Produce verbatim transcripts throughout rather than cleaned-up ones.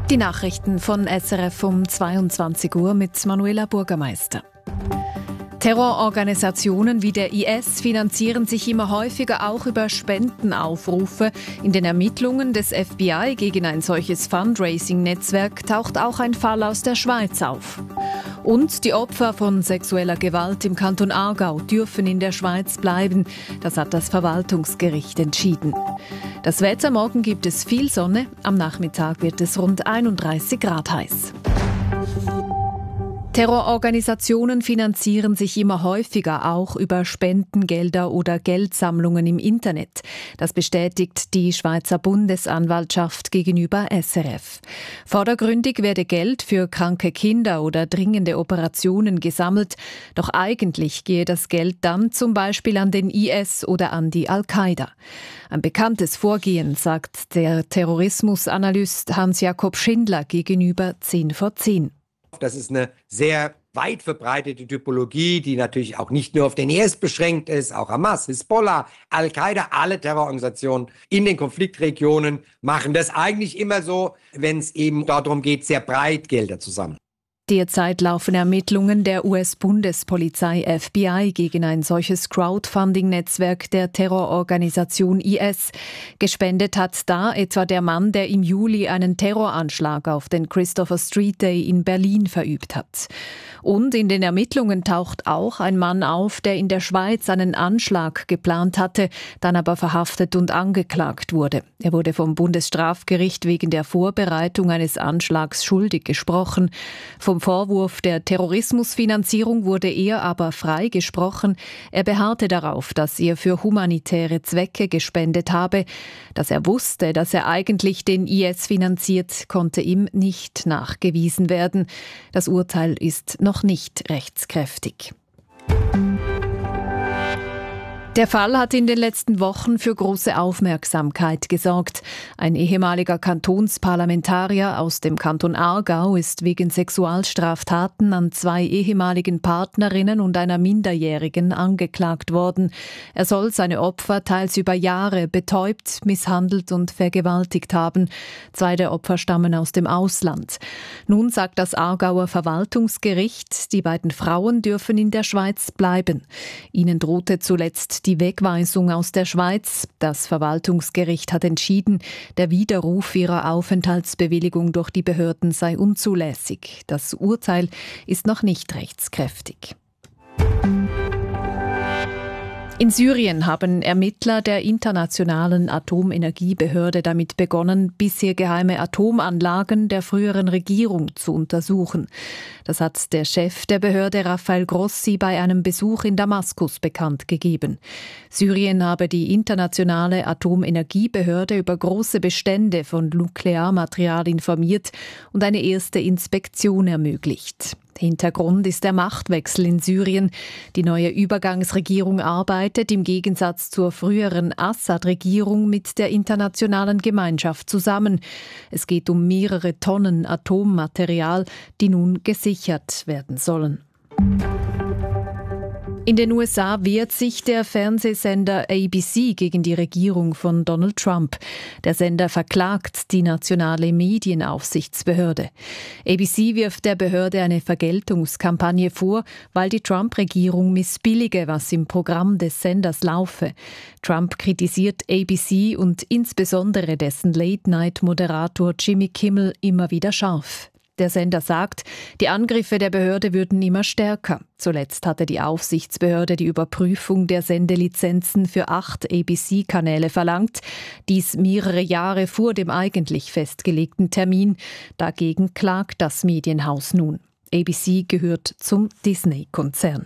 Die Nachrichten von S R F um zweiundzwanzig Uhr mit Manuela Bürgermeister. Terrororganisationen wie der I S finanzieren sich immer häufiger auch über Spendenaufrufe. In den Ermittlungen des F B I gegen ein solches Fundraising-Netzwerk taucht auch ein Fall aus der Schweiz auf. Und die Opfer von sexueller Gewalt im Kanton Aargau dürfen in der Schweiz bleiben. Das hat das Verwaltungsgericht entschieden. Das Wetter: morgen gibt es viel Sonne, am Nachmittag wird es rund einunddreißig Grad heiß. Terrororganisationen finanzieren sich immer häufiger auch über Spendengelder oder Geldsammlungen im Internet. Das bestätigt die Schweizer Bundesanwaltschaft gegenüber S R F. Vordergründig werde Geld für kranke Kinder oder dringende Operationen gesammelt, doch eigentlich gehe das Geld dann zum Beispiel an den I S oder an die Al-Qaida. Ein bekanntes Vorgehen, sagt der Terrorismusanalyst Hans-Jakob Schindler gegenüber zehn vor zehn. Das ist eine sehr weit verbreitete Typologie, die natürlich auch nicht nur auf den I S beschränkt ist, auch Hamas, Hisbollah, Al-Qaida, alle Terrororganisationen in den Konfliktregionen machen das eigentlich immer so, wenn es eben darum geht, sehr breit Gelder zu sammeln. Derzeit laufen Ermittlungen der U S-Bundespolizei F B I gegen ein solches Crowdfunding-Netzwerk der Terrororganisation I S. Gespendet hat da etwa der Mann, der im Juli einen Terroranschlag auf den Christopher Street Day in Berlin verübt hat. Und in den Ermittlungen taucht auch ein Mann auf, der in der Schweiz einen Anschlag geplant hatte, dann aber verhaftet und angeklagt wurde. Er wurde vom Bundesstrafgericht wegen der Vorbereitung eines Anschlags schuldig gesprochen. Vom Vorwurf der Terrorismusfinanzierung wurde er aber freigesprochen. Er beharrte darauf, dass er für humanitäre Zwecke gespendet habe. Dass er wusste, dass er eigentlich den I S finanziert, konnte ihm nicht nachgewiesen werden. Das Urteil ist noch nicht rechtskräftig. Der Fall hat in den letzten Wochen für große Aufmerksamkeit gesorgt. Ein ehemaliger Kantonsparlamentarier aus dem Kanton Aargau ist wegen Sexualstraftaten an zwei ehemaligen Partnerinnen und einer Minderjährigen angeklagt worden. Er soll seine Opfer teils über Jahre betäubt, misshandelt und vergewaltigt haben. Zwei der Opfer stammen aus dem Ausland. Nun sagt das Aargauer Verwaltungsgericht, die beiden Frauen dürfen in der Schweiz bleiben. Ihnen drohte zuletzt die Wegweisung aus der Schweiz. Das Verwaltungsgericht hat entschieden, der Widerruf ihrer Aufenthaltsbewilligung durch die Behörden sei unzulässig. Das Urteil ist noch nicht rechtskräftig. In Syrien haben Ermittler der Internationalen Atomenergiebehörde damit begonnen, bisher geheime Atomanlagen der früheren Regierung zu untersuchen. Das hat der Chef der Behörde Rafael Grossi bei einem Besuch in Damaskus bekannt gegeben. Syrien habe die Internationale Atomenergiebehörde über große Bestände von Nuklearmaterial informiert und eine erste Inspektion ermöglicht. Hintergrund ist der Machtwechsel in Syrien. Die neue Übergangsregierung arbeitet im Gegensatz zur früheren Assad-Regierung mit der internationalen Gemeinschaft zusammen. Es geht um mehrere Tonnen Atommaterial, die nun gesichert werden sollen. In den U S A wehrt sich der Fernsehsender A B C gegen die Regierung von Donald Trump. Der Sender verklagt die nationale Medienaufsichtsbehörde. A B C wirft der Behörde eine Vergeltungskampagne vor, weil die Trump-Regierung missbillige, was im Programm des Senders laufe. Trump kritisiert A B C und insbesondere dessen Late-Night-Moderator Jimmy Kimmel immer wieder scharf. Der Sender sagt, die Angriffe der Behörde würden immer stärker. Zuletzt hatte die Aufsichtsbehörde die Überprüfung der Sendelizenzen für acht A B C-Kanäle verlangt. Dies mehrere Jahre vor dem eigentlich festgelegten Termin. Dagegen klagt das Medienhaus nun. A B C gehört zum Disney-Konzern.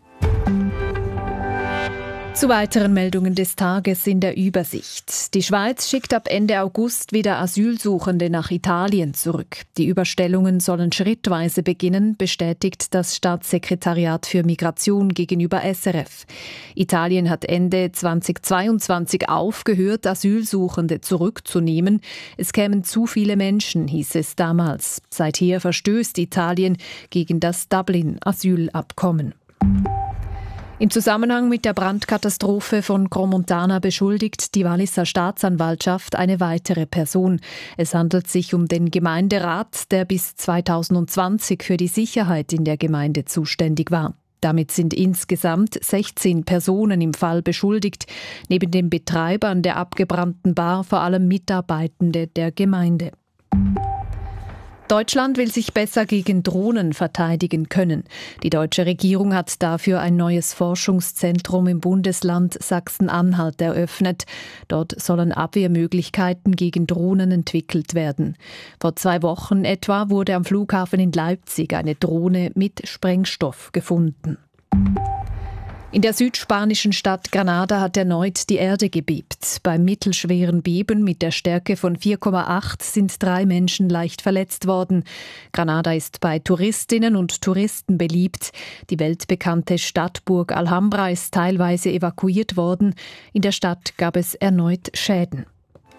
Zu weiteren Meldungen des Tages in der Übersicht. Die Schweiz schickt ab Ende August wieder Asylsuchende nach Italien zurück. Die Überstellungen sollen schrittweise beginnen, bestätigt das Staatssekretariat für Migration gegenüber S R F. Italien hat Ende zweitausendzweiundzwanzig aufgehört, Asylsuchende zurückzunehmen. Es kämen zu viele Menschen, hieß es damals. Seither verstößt Italien gegen das Dublin-Asylabkommen. Im Zusammenhang mit der Brandkatastrophe von Crans-Montana beschuldigt die Walliser Staatsanwaltschaft eine weitere Person. Es handelt sich um den Gemeinderat, der bis zweitausendzwanzig für die Sicherheit in der Gemeinde zuständig war. Damit sind insgesamt sechzehn Personen im Fall beschuldigt, neben den Betreibern der abgebrannten Bar vor allem Mitarbeitende der Gemeinde. Deutschland will sich besser gegen Drohnen verteidigen können. Die deutsche Regierung hat dafür ein neues Forschungszentrum im Bundesland Sachsen-Anhalt eröffnet. Dort sollen Abwehrmöglichkeiten gegen Drohnen entwickelt werden. Vor zwei Wochen etwa wurde am Flughafen in Leipzig eine Drohne mit Sprengstoff gefunden. In der südspanischen Stadt Granada hat erneut die Erde gebebt. Beim mittelschweren Beben mit der Stärke von vier Komma acht sind drei Menschen leicht verletzt worden. Granada ist bei Touristinnen und Touristen beliebt. Die weltbekannte Stadtburg Alhambra ist teilweise evakuiert worden. In der Stadt gab es erneut Schäden.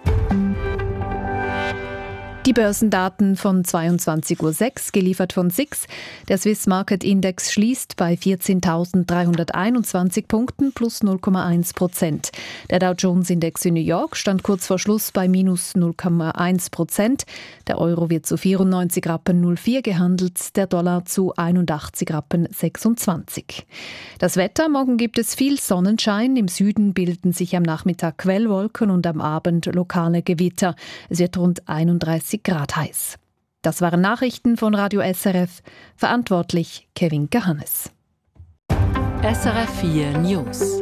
Die Börsendaten von zweiundzwanzig Uhr sechs, geliefert von S I X. Der Swiss Market Index schließt bei vierzehntausenddreihunderteinundzwanzig Punkten plus null Komma eins Prozent. Der Dow Jones Index in New York stand kurz vor Schluss bei minus null Komma eins Prozent. Der Euro wird zu vierundneunzig Rappen null vier gehandelt, der Dollar zu einundachtzig Rappen sechsundzwanzig. Das Wetter: Morgen gibt es viel Sonnenschein. Im Süden bilden sich am Nachmittag Quellwolken und am Abend lokale Gewitter. Es wird rund einunddreißig Grad heiß. Das waren Nachrichten von Radio S R F. Verantwortlich Kevin Gahannes. S R F vier News.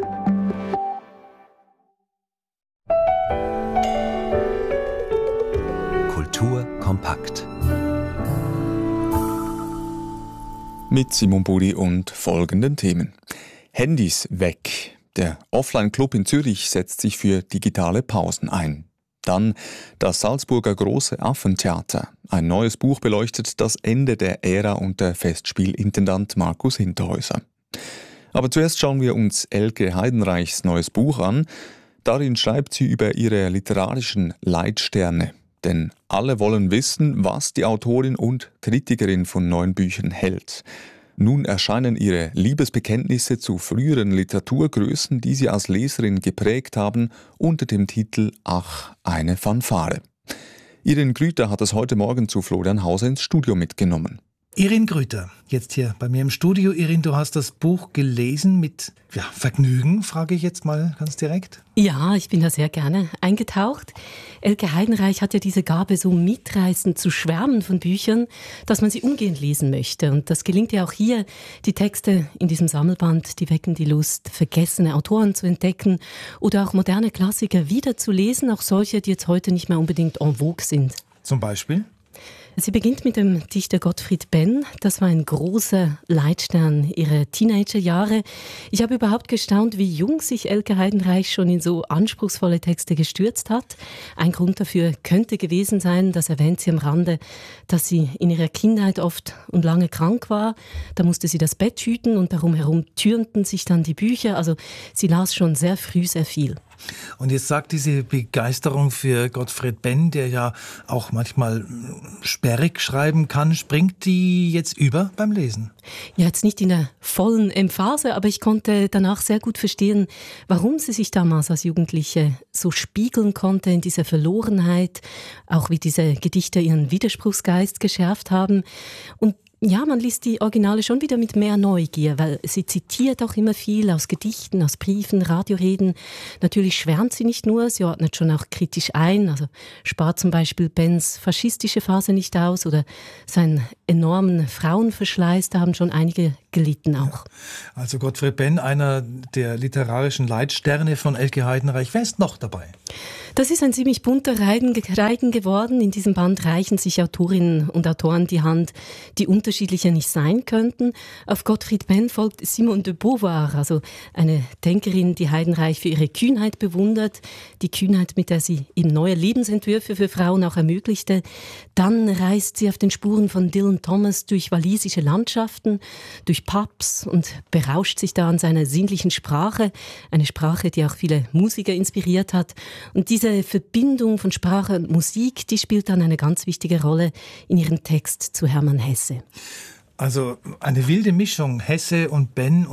Kultur kompakt. Mit Simon Buri und folgenden Themen. Handys weg. Der Offline-Club in Zürich setzt sich für digitale Pausen ein. Dann das Salzburger Große Affentheater. Ein neues Buch beleuchtet das Ende der Ära unter Festspielintendant Markus Hinterhäuser. Aber zuerst schauen wir uns Elke Heidenreichs neues Buch an. Darin schreibt sie über ihre literarischen Leitsterne. Denn alle wollen wissen, was die Autorin und Kritikerin von neuen Büchern hält. Nun erscheinen ihre Liebesbekenntnisse zu früheren Literaturgrößen, die sie als Leserin geprägt haben, unter dem Titel »Ach, eine Fanfare«. Irin Grüter hat es heute Morgen zu Florian Hauser ins Studio mitgenommen. Irin Grüter, jetzt hier bei mir im Studio. Irin, du hast das Buch gelesen mit ja, Vergnügen, frage ich jetzt mal ganz direkt. Ja, ich bin da sehr gerne eingetaucht. Elke Heidenreich hat ja diese Gabe, so mitreißend zu schwärmen von Büchern, dass man sie umgehend lesen möchte. Und das gelingt ja auch hier. Die Texte in diesem Sammelband, die wecken die Lust, vergessene Autoren zu entdecken oder auch moderne Klassiker wieder zu lesen, auch solche, die jetzt heute nicht mehr unbedingt en vogue sind. Zum Beispiel? Sie beginnt mit dem Dichter Gottfried Benn. Das war ein großer Leitstern ihrer Teenagerjahre. Ich habe überhaupt gestaunt, wie jung sich Elke Heidenreich schon in so anspruchsvolle Texte gestürzt hat. Ein Grund dafür könnte gewesen sein, das erwähnt sie am Rande, dass sie in ihrer Kindheit oft und lange krank war. Da musste sie das Bett hüten und darum herum türmten sich dann die Bücher. Also sie las schon sehr früh sehr viel. Und jetzt sagt diese Begeisterung für Gottfried Benn, der ja auch manchmal sperrig schreiben kann, springt die jetzt über beim Lesen? Ja, jetzt nicht in der vollen Emphase, aber ich konnte danach sehr gut verstehen, warum sie sich damals als Jugendliche so spiegeln konnte in dieser Verlorenheit, auch wie diese Gedichte ihren Widerspruchsgeist geschärft haben. Und ja, man liest die Originale schon wieder mit mehr Neugier, weil sie zitiert auch immer viel aus Gedichten, aus Briefen, Radioreden. Natürlich schwärmt sie nicht nur, sie ordnet schon auch kritisch ein, also spart zum Beispiel Benns faschistische Phase nicht aus oder seinen enormen Frauenverschleiß, da haben schon einige gelitten auch. Also Gottfried Benn, einer der literarischen Leitsterne von Elke Heidenreich. Wer ist noch dabei? Das ist ein ziemlich bunter Reigen, Reigen geworden. In diesem Band reichen sich Autorinnen und Autoren die Hand, die unterschiedlicher nicht sein könnten. Auf Gottfried Benn folgt Simone de Beauvoir, also eine Denkerin, die Heidenreich für ihre Kühnheit bewundert. Die Kühnheit, mit der sie eben neue Lebensentwürfe für Frauen auch ermöglichte. Dann reist sie auf den Spuren von Dylan Thomas durch walisische Landschaften, durch Pubs und berauscht sich da an seiner sinnlichen Sprache. Eine Sprache, die auch viele Musiker inspiriert hat. Und diese Verbindung von Sprache und Musik, die spielt dann eine ganz wichtige Rolle in ihrem Text zu Hermann Hesse. Also eine wilde Mischung, Hesse und Benn und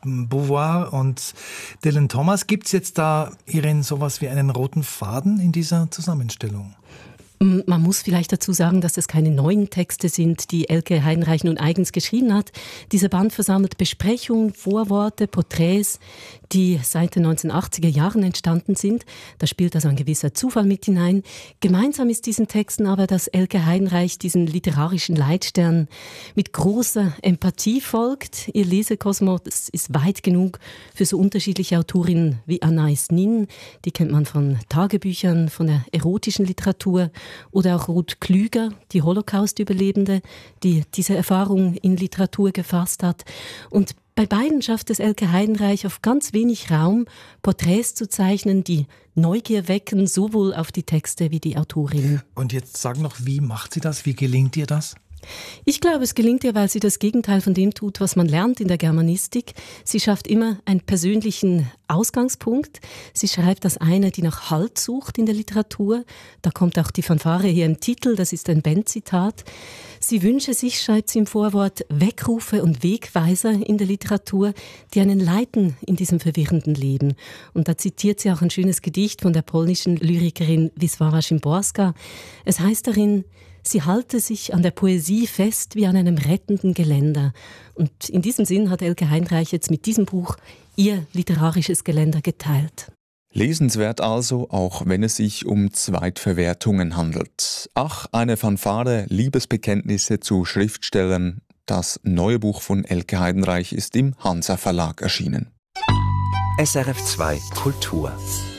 Beauvoir und Dylan Thomas. Gibt es jetzt da, Irene, sowas wie einen roten Faden in dieser Zusammenstellung? Man muss vielleicht dazu sagen, dass es keine neuen Texte sind, die Elke Heidenreich nun eigens geschrieben hat. Dieser Band versammelt Besprechungen, Vorworte, Porträts, die seit den neunzehnhundertachtziger Jahren entstanden sind. Da spielt also ein gewisser Zufall mit hinein. Gemeinsam ist diesen Texten aber, dass Elke Heidenreich diesen literarischen Leitstern mit großer Empathie folgt. Ihr Lesekosmos ist weit genug für so unterschiedliche Autorinnen wie Anais Nin. Die kennt man von Tagebüchern, von der erotischen Literatur. Oder auch Ruth Klüger, die Holocaust-Überlebende, die diese Erfahrung in Literatur gefasst hat. Und bei beiden schafft es Elke Heidenreich auf ganz wenig Raum, Porträts zu zeichnen, die Neugier wecken, sowohl auf die Texte wie die Autorinnen. Und jetzt sag noch, wie macht sie das? Wie gelingt ihr das? Ich glaube, es gelingt ihr, weil sie das Gegenteil von dem tut, was man lernt in der Germanistik. Sie schafft immer einen persönlichen Ausgangspunkt. Sie schreibt als eine, die nach Halt sucht in der Literatur. Da kommt auch die Fanfare hier im Titel, das ist ein Band-Zitat. Sie wünsche sich, schreibt sie im Vorwort, Weckrufe und Wegweiser in der Literatur, die einen leiten in diesem verwirrenden Leben. Und da zitiert sie auch ein schönes Gedicht von der polnischen Lyrikerin Wisława Szymborska. Es heißt darin: Sie halte sich an der Poesie fest wie an einem rettenden Geländer. Und in diesem Sinn hat Elke Heidenreich jetzt mit diesem Buch ihr literarisches Geländer geteilt. Lesenswert also, auch wenn es sich um Zweitverwertungen handelt. Ach, eine Fanfare, Liebesbekenntnisse zu Schriftstellern. Das neue Buch von Elke Heidenreich ist im Hansa Verlag erschienen. S R F zwei Kultur.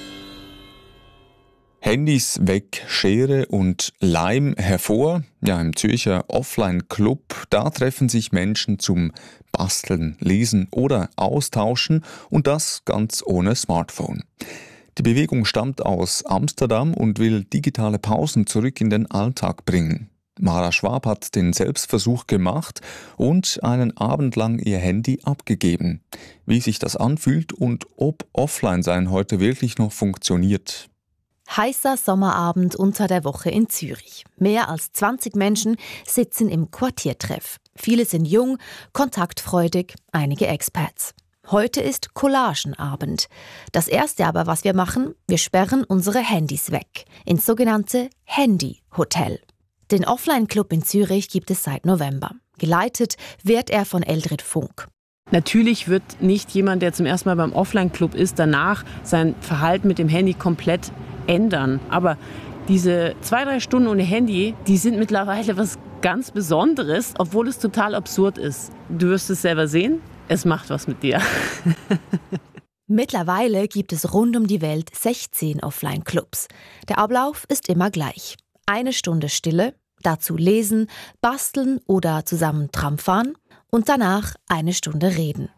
Handys weg, Schere und Leim hervor. Ja, im Zürcher Offline-Club, da treffen sich Menschen zum Basteln, Lesen oder Austauschen und das ganz ohne Smartphone. Die Bewegung stammt aus Amsterdam und will digitale Pausen zurück in den Alltag bringen. Mara Schwab hat den Selbstversuch gemacht und einen Abend lang ihr Handy abgegeben. Wie sich das anfühlt und ob Offline-Sein heute wirklich noch funktioniert. Heißer Sommerabend unter der Woche in Zürich. Mehr als zwanzig Menschen sitzen im Quartiertreff. Viele sind jung, kontaktfreudig, einige Expats. Heute ist Collagenabend. Das Erste aber, was wir machen, wir sperren unsere Handys weg. Ins sogenannte Handy-Hotel. Den Offline-Club in Zürich gibt es seit November. Geleitet wird er von Eldred Funk. Natürlich wird nicht jemand, der zum ersten Mal beim Offline-Club ist, danach sein Verhalten mit dem Handy komplett ändern. Aber diese zwei, drei Stunden ohne Handy, die sind mittlerweile was ganz Besonderes, obwohl es total absurd ist. Du wirst es selber sehen, es macht was mit dir. Mittlerweile gibt es rund um die Welt sechzehn Offline-Clubs. Der Ablauf ist immer gleich. Eine Stunde Stille, dazu lesen, basteln oder zusammen Tram fahren und danach eine Stunde reden.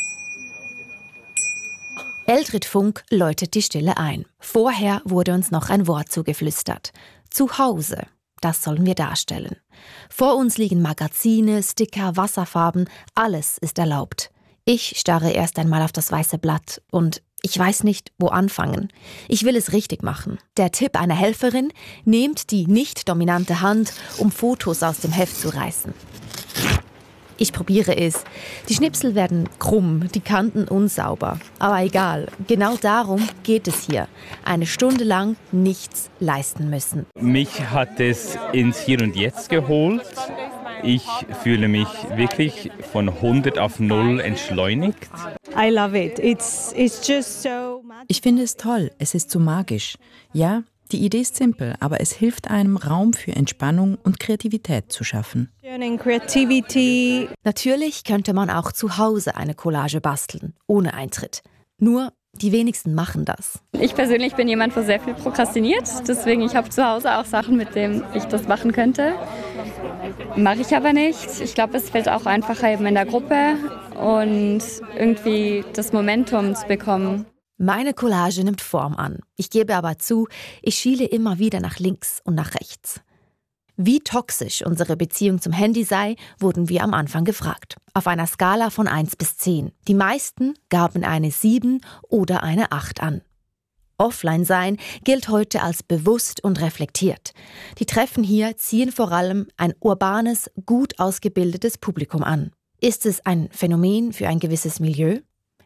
Eldred Funk läutet die Stille ein. Vorher wurde uns noch ein Wort zugeflüstert. Zu Hause, das sollen wir darstellen. Vor uns liegen Magazine, Sticker, Wasserfarben, alles ist erlaubt. Ich starre erst einmal auf das weiße Blatt und ich weiß nicht, wo anfangen. Ich will es richtig machen. Der Tipp einer Helferin: Nehmt die nicht dominante Hand, um Fotos aus dem Heft zu reißen. Ich probiere es. Die Schnipsel werden krumm, die Kanten unsauber. Aber egal, genau darum geht es hier. Eine Stunde lang nichts leisten müssen. Mich hat es ins Hier und Jetzt geholt. Ich fühle mich wirklich von hundert auf null entschleunigt. I love it. It's, it's just so magic. Ich finde es toll. Es ist so magisch. Ja, die Idee ist simpel, aber es hilft einem, Raum für Entspannung und Kreativität zu schaffen. Natürlich könnte man auch zu Hause eine Collage basteln, ohne Eintritt. Nur die wenigsten machen das. Ich persönlich bin jemand, der sehr viel prokrastiniert. Deswegen, ich habe zu Hause auch Sachen, mit denen ich das machen könnte. Mache ich aber nicht. Ich glaube, es fällt auch einfacher eben in der Gruppe und irgendwie das Momentum zu bekommen. Meine Collage nimmt Form an. Ich gebe aber zu, ich schiele immer wieder nach links und nach rechts. Wie toxisch unsere Beziehung zum Handy sei, wurden wir am Anfang gefragt. Auf einer Skala von eins bis zehn. Die meisten gaben eine sieben oder eine acht an. Offline-Sein gilt heute als bewusst und reflektiert. Die Treffen hier ziehen vor allem ein urbanes, gut ausgebildetes Publikum an. Ist es ein Phänomen für ein gewisses Milieu?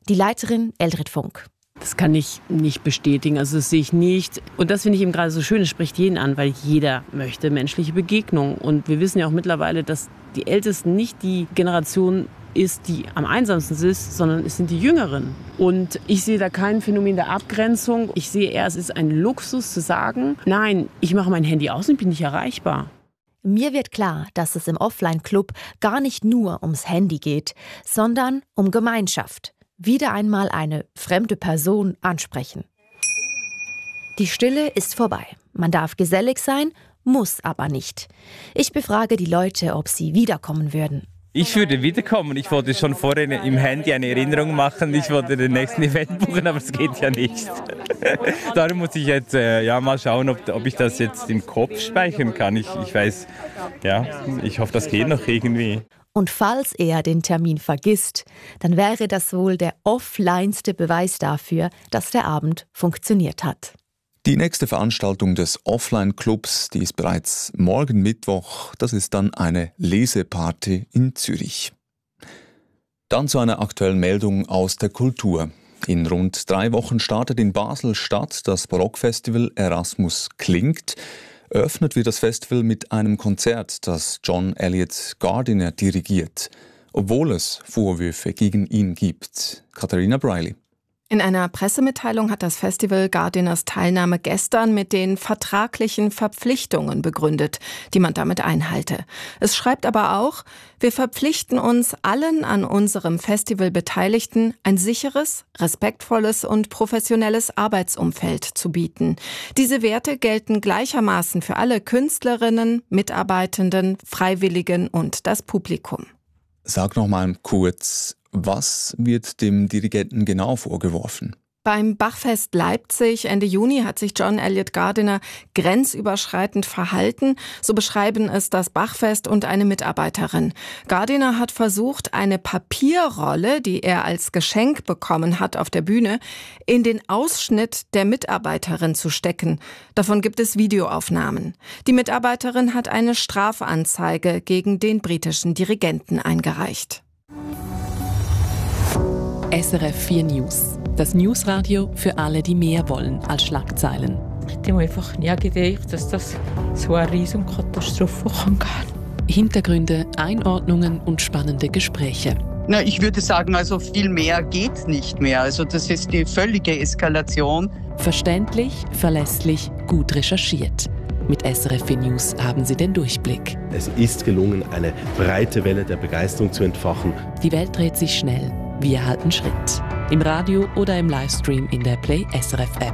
Die Leiterin Eldred Funk. Das kann ich nicht bestätigen, also das sehe ich nicht. Und das finde ich eben gerade so schön, es spricht jeden an, weil jeder möchte menschliche Begegnung. Und wir wissen ja auch mittlerweile, dass die Ältesten nicht die Generation ist, die am einsamsten ist, sondern es sind die Jüngeren. Und ich sehe da kein Phänomen der Abgrenzung. Ich sehe eher, es ist ein Luxus zu sagen, nein, ich mache mein Handy aus und bin nicht erreichbar. Mir wird klar, dass es im Offline-Club gar nicht nur ums Handy geht, sondern um Gemeinschaft. Wieder einmal eine fremde Person ansprechen. Die Stille ist vorbei. Man darf gesellig sein, muss aber nicht. Ich befrage die Leute, ob sie wiederkommen würden. Ich würde wiederkommen. Ich wollte schon vorher im Handy eine Erinnerung machen. Ich wollte den nächsten Event buchen, aber es geht ja nicht. Darum muss ich jetzt äh, ja, mal schauen, ob, ob ich das jetzt im Kopf speichern kann. Ich, ich weiß, ja, ich hoffe, das geht noch irgendwie. Und falls er den Termin vergisst, dann wäre das wohl der offlineste Beweis dafür, dass der Abend funktioniert hat. Die nächste Veranstaltung des Offline-Clubs, die ist bereits morgen Mittwoch. Das ist dann eine Leseparty in Zürich. Dann zu einer aktuellen Meldung aus der Kultur. In rund drei Wochen startet in Basel-Stadt das Barockfestival Erasmus klingt. Eröffnet wird das Festival mit einem Konzert, das John Eliot Gardiner dirigiert, obwohl es Vorwürfe gegen ihn gibt. Katharina Briley. In einer Pressemitteilung hat das Festival Gardiners Teilnahme gestern mit den vertraglichen Verpflichtungen begründet, die man damit einhalte. Es schreibt aber auch, wir verpflichten uns allen an unserem Festival Beteiligten, ein sicheres, respektvolles und professionelles Arbeitsumfeld zu bieten. Diese Werte gelten gleichermaßen für alle Künstlerinnen, Mitarbeitenden, Freiwilligen und das Publikum. Sag noch mal kurz, was wird dem Dirigenten genau vorgeworfen? Beim Bachfest Leipzig Ende Juni hat sich John Eliot Gardiner grenzüberschreitend verhalten. So beschreiben es das Bachfest und eine Mitarbeiterin. Gardiner hat versucht, eine Papierrolle, die er als Geschenk bekommen hat auf der Bühne, in den Ausschnitt der Mitarbeiterin zu stecken. Davon gibt es Videoaufnahmen. Die Mitarbeiterin hat eine Strafanzeige gegen den britischen Dirigenten eingereicht. S R F vier News. Das Newsradio für alle, die mehr wollen als Schlagzeilen. Ich hätte mir einfach nie gedacht, dass das so eine Riesenkatastrophe kann gehen. Hintergründe, Einordnungen und spannende Gespräche. Na, ich würde sagen, also viel mehr geht nicht mehr. Also das ist die völlige Eskalation. Verständlich, verlässlich, gut recherchiert. Mit S R F vier News haben Sie den Durchblick. Es ist gelungen, eine breite Welle der Begeisterung zu entfachen. Die Welt dreht sich schnell. Wir halten Schritt. Im Radio oder im Livestream in der Play S R F App.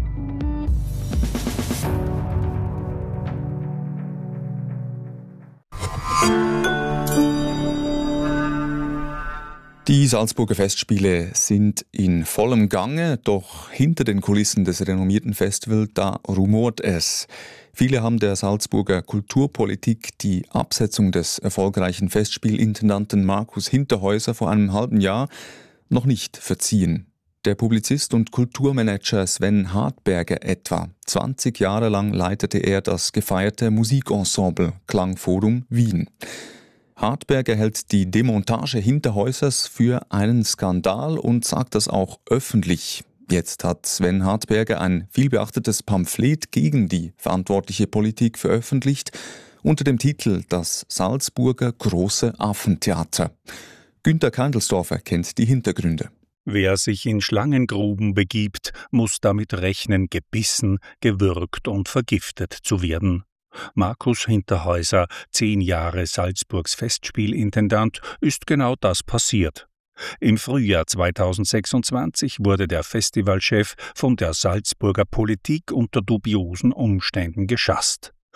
Die Salzburger Festspiele sind in vollem Gange, doch hinter den Kulissen des renommierten Festivals, da rumort es. Viele haben der Salzburger Kulturpolitik die Absetzung des erfolgreichen Festspielintendanten Markus Hinterhäuser vor einem halben Jahr noch nicht verziehen. Der Publizist und Kulturmanager Sven Hartberger etwa. zwanzig Jahre lang leitete er das gefeierte Musikensemble Klangforum Wien. Hartberger hält die Demontage Hinterhäusers für einen Skandal und sagt das auch öffentlich. Jetzt hat Sven Hartberger ein vielbeachtetes Pamphlet gegen die verantwortliche Politik veröffentlicht, unter dem Titel »Das Salzburger große Affentheater«. Günter Keindelsdorfer kennt die Hintergründe. Wer sich in Schlangengruben begibt, muss damit rechnen, gebissen, gewürgt und vergiftet zu werden. Markus Hinterhäuser, zehn Jahre Salzburgs Festspielintendant, ist genau das passiert. Im Frühjahr zweitausendsechsundzwanzig wurde der Festivalchef von der Salzburger Politik unter dubiosen Umständen geschasst.